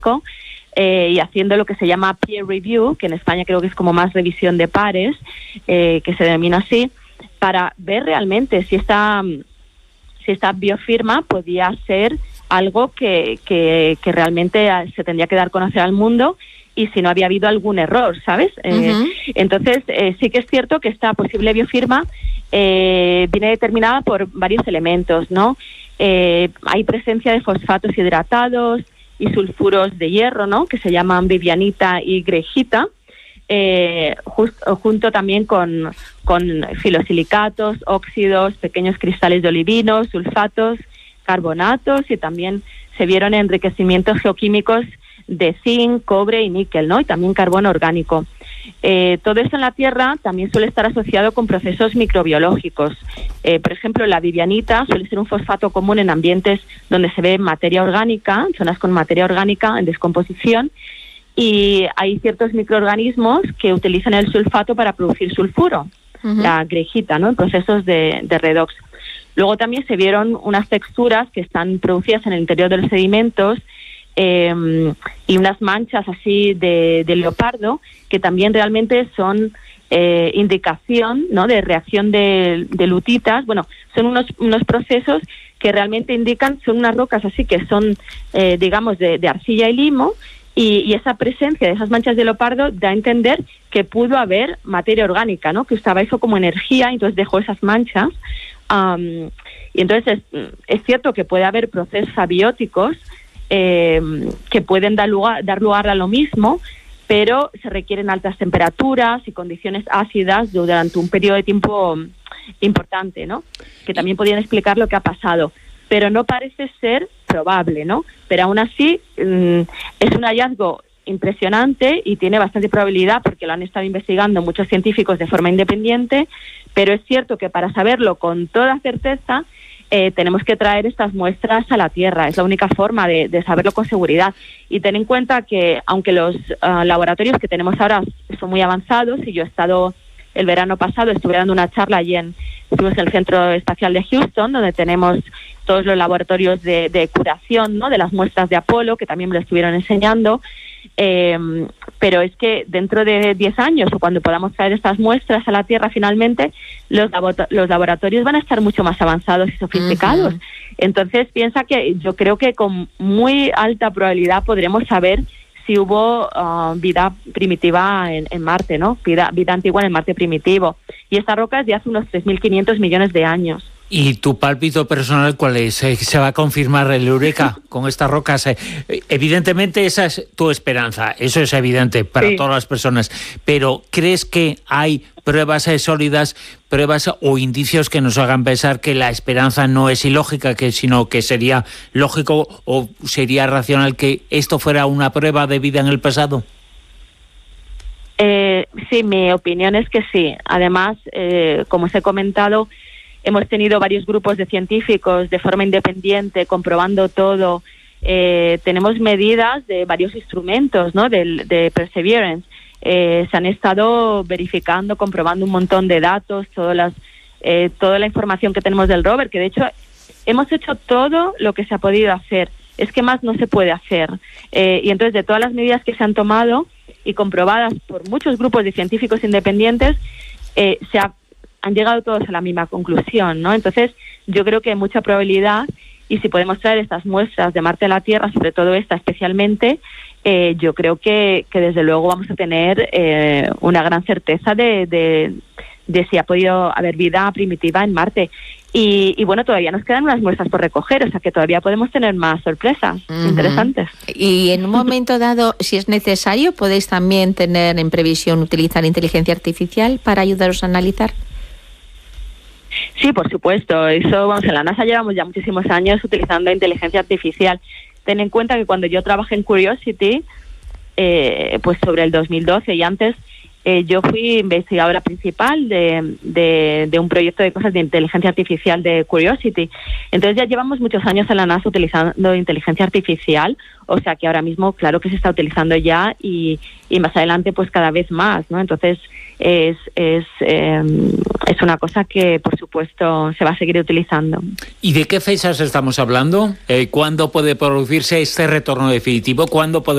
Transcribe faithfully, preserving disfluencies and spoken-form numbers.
eh, y haciendo lo que se llama peer review, que en España creo que es como más revisión de pares, eh, que se denomina así, para ver realmente si esta, si esta biofirma podía ser algo que, que, que realmente se tendría que dar a conocer al mundo y si no había habido algún error, ¿sabes? Uh-huh. Eh, entonces, eh, sí que es cierto que esta posible biofirma eh, viene determinada por varios elementos, ¿no? Eh, hay presencia de fosfatos hidratados y sulfuros de hierro, ¿no? Que se llaman vivianita y grejita, eh, just, junto también con, con filosilicatos, óxidos, pequeños cristales de olivino, sulfatos, carbonatos, y también se vieron enriquecimientos geoquímicos de zinc, cobre y níquel, ¿no? Y también carbono orgánico. Eh, todo eso en la Tierra también suele estar asociado con procesos microbiológicos. Eh, por ejemplo, la vivianita suele ser un fosfato común en ambientes donde se ve materia orgánica, zonas con materia orgánica en descomposición, y hay ciertos microorganismos que utilizan el sulfato para producir sulfuro, uh-huh. la grejita, ¿no? En procesos de, de redox. Luego también se vieron unas texturas que están producidas en el interior de los sedimentos, Eh, y unas manchas así de, de leopardo que también realmente son eh, indicación, ¿no?, de reacción de, de lutitas. Bueno, son unos, unos procesos que realmente indican, son unas rocas así que son, eh, digamos, de, de arcilla y limo, y, y esa presencia de esas manchas de leopardo da a entender que pudo haber materia orgánica, ¿no?, que usaba eso como energía, y entonces dejó esas manchas. Um, y entonces es, es cierto que puede haber procesos abióticos Eh, que pueden dar lugar, dar lugar a lo mismo, pero se requieren altas temperaturas y condiciones ácidas durante un periodo de tiempo importante, ¿no? Que también podrían explicar lo que ha pasado, pero no parece ser probable, ¿no? Pero aún así mm, es un hallazgo impresionante y tiene bastante probabilidad porque lo han estado investigando muchos científicos de forma independiente, pero es cierto que para saberlo con toda certeza Eh, tenemos que traer estas muestras a la Tierra. Es la única forma de, de saberlo con seguridad. Y ten en cuenta que, aunque los uh, laboratorios que tenemos ahora son muy avanzados, y yo he estado el verano pasado, estuve dando una charla allí en, estuvimos en el Centro Espacial de Houston, donde tenemos todos los laboratorios de, de curación, ¿no?, de las muestras de Apolo, que también me lo estuvieron enseñando. Eh, pero es que dentro de diez años, o cuando podamos traer estas muestras a la Tierra finalmente, los, labo- los laboratorios van a estar mucho más avanzados y sofisticados. Uh-huh. Entonces piensa que yo creo que con muy alta probabilidad podremos saber si hubo uh, vida primitiva en, en Marte, ¿no? Vida, vida antigua en el Marte primitivo. Y esta roca es de hace unos tres mil quinientos millones de años. ¿Y tu pálpito personal cuál es? ¿Se va a confirmar el Eureka con estas rocas? Evidentemente esa es tu esperanza, eso es evidente para sí. todas las personas, pero ¿crees que hay pruebas sólidas, pruebas o indicios que nos hagan pensar que la esperanza no es ilógica, que sino que sería lógico o sería racional que esto fuera una prueba de vida en el pasado? Eh, sí, mi opinión es que sí. Además, eh, como os he comentado, hemos tenido varios grupos de científicos de forma independiente comprobando todo. Eh, tenemos medidas de varios instrumentos, ¿no?, de, de Perseverance. Eh, se han estado verificando, comprobando un montón de datos, todas las, eh, toda la información que tenemos del rover, que de hecho hemos hecho todo lo que se ha podido hacer. Es que más no se puede hacer. Eh, y entonces, de todas las medidas que se han tomado y comprobadas por muchos grupos de científicos independientes, eh, se ha han llegado todos a la misma conclusión, ¿no? Entonces, yo creo que hay mucha probabilidad, y si podemos traer estas muestras de Marte a la Tierra, sobre todo esta especialmente, eh, yo creo que, que desde luego vamos a tener eh, una gran certeza de, de, de si ha podido haber vida primitiva en Marte. Y, y bueno, todavía nos quedan unas muestras por recoger, o sea que todavía podemos tener más sorpresas uh-huh. interesantes. Y en un momento dado, si es necesario, podéis también tener en previsión utilizar inteligencia artificial para ayudaros a analizar. Sí, por supuesto. Eso, vamos, en la NASA llevamos ya muchísimos años utilizando inteligencia artificial. Ten en cuenta que cuando yo trabajé en Curiosity, eh, pues sobre el dos mil doce y antes, eh, yo fui investigadora principal de, de, de un proyecto de cosas de inteligencia artificial de Curiosity. Entonces ya llevamos muchos años en la NASA utilizando inteligencia artificial, o sea que ahora mismo claro que se está utilizando ya, y, y más adelante pues cada vez más, ¿no? Entonces es es eh, es una cosa que por supuesto se va a seguir utilizando. ¿Y de qué fechas estamos hablando? Eh, ¿Cuándo puede producirse este retorno definitivo? ¿Cuándo puede